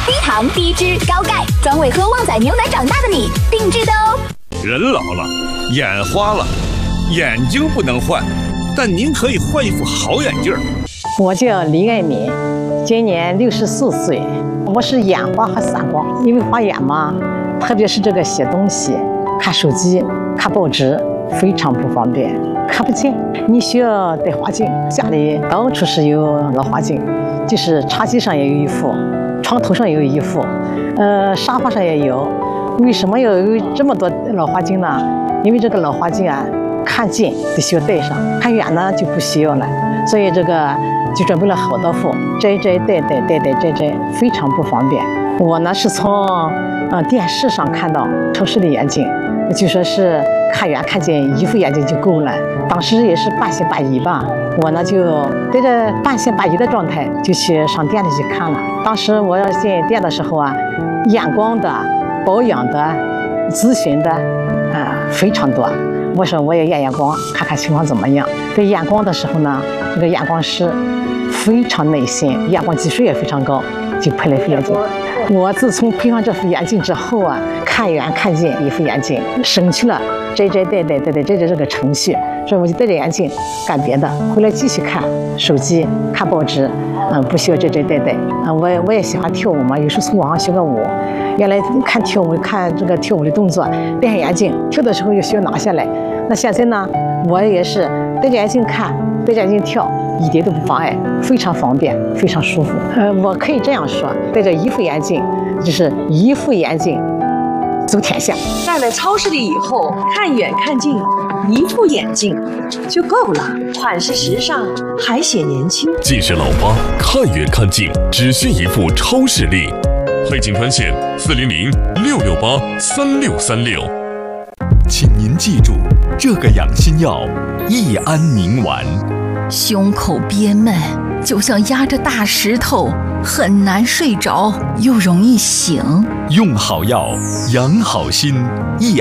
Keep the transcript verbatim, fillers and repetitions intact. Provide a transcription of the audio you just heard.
低糖、低脂、高钙，专为喝旺仔牛奶长大的你定制的哦。 人老了，眼花了，眼睛不能换，但您可以换一副好眼镜。 我叫李爱民，今年六十四岁。我是眼花和散光，因为花眼嘛，特别是这个写东西、看手机、看报纸，非常不方便，看不见。你需要戴花镜，家里到处是有老花镜，就是茶几上也有一副，床头上也有一副，呃，沙发上也有。为什么要有这么多老花镜呢？因为这个老花镜啊，看近必须要戴上，看远呢就不需要了。所以这个就准备了好多副，摘摘戴戴戴戴摘摘，非常不方便。我呢是从呃电视上看到超视力眼镜，就说是看远看近一副眼镜就够了。当时也是半信半疑吧，我呢就带着半信半疑的状态就去上店里去看了。当时我要进店的时候啊，验光的、保养的、咨询的啊非常多。我说我也验验光，看看情况怎么样。在验光的时候呢，这个验光师非常耐心，验光技术也非常高，就配了一副眼镜。我自从配上这副眼镜之后啊，看远看近一副眼镜，省去了摘摘戴戴戴戴摘摘这个程序，所以我就戴着眼镜干别的，回来继续看手机、看报纸，嗯，不需要摘摘戴戴。嗯，我我也喜欢跳舞嘛，有时候从网上学个舞。原来看跳舞，看这个跳舞的动作，戴上眼镜跳的时候又需要拿下来。那现在呢，我也是戴着眼镜看，戴着眼镜跳，一点都不妨碍，非常方便，非常舒服。呃，我可以这样说，戴着一副眼镜，就是一副眼镜走天下。 戴了超视力以后，看远看近，一副眼镜就够了，款式时尚，还显年轻。 近视老花，看远看近，只需一副超视力。配镜专线四零零六六八三六三六。 请您记住，这个养心药益安宁丸。 胸口憋闷，就像压着大石头，很难睡着，又容易醒。 用好药，养好心，益